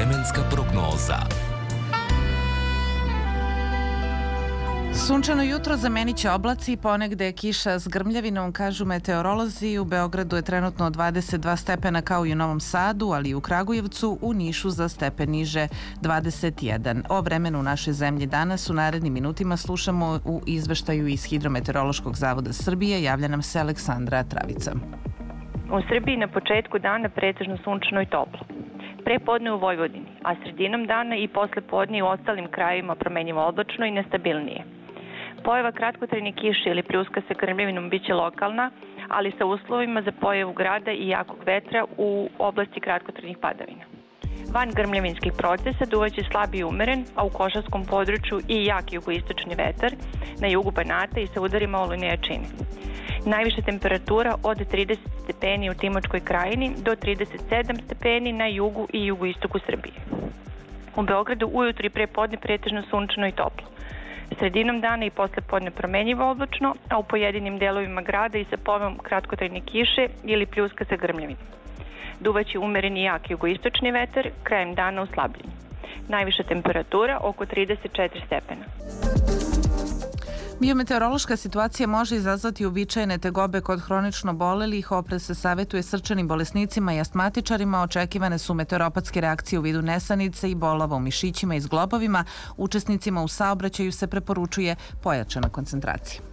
Vremenska prognoza. Sunčano jutro zamenit će oblaci i ponegde kiša s grmljavinom, kažu meteorolozi. U Beogradu je trenutno 22 stepena kao i u Novom Sadu, ali i u Kragujevcu, u Nišu za stepen niže 21. O vremenu u našoj zemlji danas u narednim minutima slušamo u izveštaju iz Hidrometeorološkog zavoda Srbije. Javlja nam se Aleksandra Travica. U Srbiji na početku dana pretežno sunčano i toplo. Pre podne u Vojvodini, a sredinom dana i posle podne u ostalim krajevima promenjivo oblačno i nestabilnije. Pojava kratkotrajne kiše ili pljuska sa grmljavinom biće lokalna, ali sa uslovima za pojavu grada i jakog vetra u oblasti kratkotrajnih padavina. Van grmljavinskih procesa duvaće slab i umeren, a u košarskom području i jak jugoistočni vetar, na jugu Banata i sa udarima olujne jačine. Najviša temperatura od 30 stepeni u Timočkoj krajini do 37 stepeni na jugu i jugoistoku Srbije. U Beogradu ujutru i pre podne pretežno sunčano i toplo. Sredinom dana i posle podne promenjivo oblačno, a u pojedinim delovima grada i sa pojavom kratkotrajne kiše ili pljuska sa grmljavinom. Duvaće umeren i jak jugoistočni vetar, krajem dana u slabljenju. Najviša temperatura oko 34 stepena. Biometeorološka situacija može izazvati uobičajene tegobe kod hronično obolelih. Oprez se savjetuje srčanim bolesnicima i astmatičarima. Očekivane su meteoropatske reakcije u vidu nesanice i bolova u mišićima i zglobovima. Učesnicima u saobraćaju se preporučuje pojačana koncentracija.